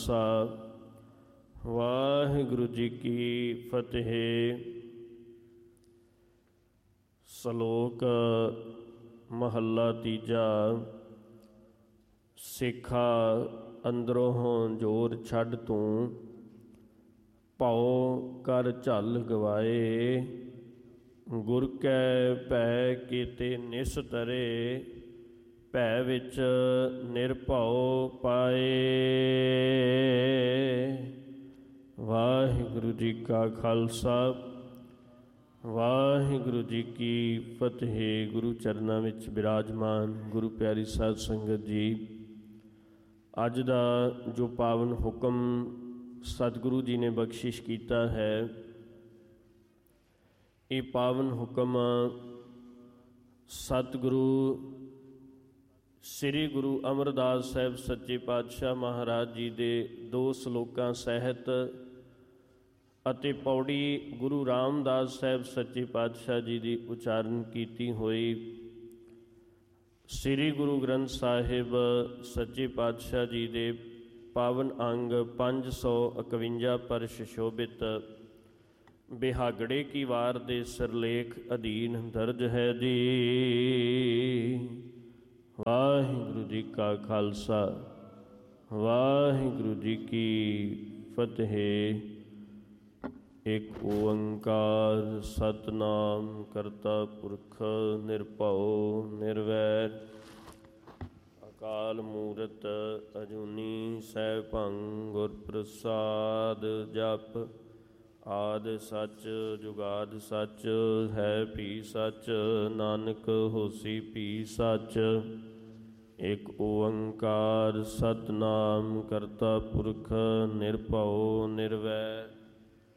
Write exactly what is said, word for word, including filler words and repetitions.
ਖਾਲਸਾ ਵਾਹਿਗੁਰੂ ਜੀ ਕੀ ਫਤਿਹ। ਸ਼ਲੋਕ ਮਹੱਲਾ ਤੀਜਾ। ਸਿੱਖਾ ਅੰਦਰੋਂ ਜੋਰ ਛੱਡ ਤੂੰ, ਭਉ ਕਰ ਝੱਲ ਗਵਾਏ। ਗੁਰ ਕੈ ਭੈ ਕੀਤੇ ਨਿਸਤਰੇ, ਭੈ ਵਿੱਚ ਨਿਰਭਉ ਪਾਏ। ਵਾਹਿਗੁਰੂ ਜੀ ਕਾ ਖਾਲਸਾ ਵਾਹਿਗੁਰੂ ਜੀ ਕੀ ਫਤਿਹ। ਗੁਰੂ ਚਰਨਾਂ ਵਿੱਚ ਬਿਰਾਜਮਾਨ ਗੁਰੂ ਪਿਆਰੀ ਸਾਧ ਸੰਗਤ ਜੀ, ਅੱਜ ਦਾ ਜੋ ਪਾਵਨ ਹੁਕਮ ਸਤਿਗੁਰੂ ਜੀ ਨੇ ਬਖਸ਼ਿਸ਼ ਕੀਤਾ ਹੈ, ਇਹ ਪਾਵਨ ਹੁਕਮ ਸਤਿਗੁਰੂ ਸ੍ਰੀ ਗੁਰੂ ਅਮਰਦਾਸ ਸਾਹਿਬ ਸੱਚੇ ਪਾਤਸ਼ਾਹ ਮਹਾਰਾਜ ਜੀ ਦੇ ਦੋ ਸਲੋਕਾਂ ਸਹਿਤ ਅਤੇ ਪੌੜੀ ਗੁਰੂ ਰਾਮਦਾਸ ਸਾਹਿਬ ਸੱਚੇ ਪਾਤਸ਼ਾਹ ਜੀ ਦੀ ਉਚਾਰਨ ਕੀਤੀ ਹੋਈ ਸ੍ਰੀ ਗੁਰੂ ਗ੍ਰੰਥ ਸਾਹਿਬ ਸੱਚੇ ਪਾਤਸ਼ਾਹ ਜੀ ਦੇ ਪਾਵਨ ਅੰਗ ਪੰਜ ਸੌ ਇਕਵੰਜਾ ਪਰ ਸੁਸ਼ੋਭਿਤ ਬਿਹਾਗੜੇ ਕੀ ਵਾਰ ਦੇ ਸਿਰਲੇਖ ਅਧੀਨ ਦਰਜ ਹੈ ਜੀ। ਵਾਹਿਗੁਰੂ ਜੀ ਕਾ ਖਾਲਸਾ ਵਾਹਿਗੁਰੂ ਜੀ ਕੀ ਫਤਿਹ। ਇੱਕ ਓੰਕਾਰ ਸਤਿਨਾਮ ਕਰਤਾ ਪੁਰਖ ਨਿਰਭਉ ਨਿਰਵੈਰ, ਅਕਾਲ ਮੂਰਤ ਅਜੂਨੀ ਸੈਭੰ ਗੁਰ ਪ੍ਰਸਾਦ। ਜਪ ਆਦਿ ਸੱਚ ਜੁਗਾਦ ਸੱਚ, ਹੈ ਭੀ ਸੱਚ ਨਾਨਕ ਹੋਸੀ ਭੀ ਸੱਚ। ਇੱਕ ਓੰਕਾਰ ਸਤਿਨਾਮ ਕਰਤਾ ਪੁਰਖ ਨਿਰਭਉ ਨਿਰਵੈਰ,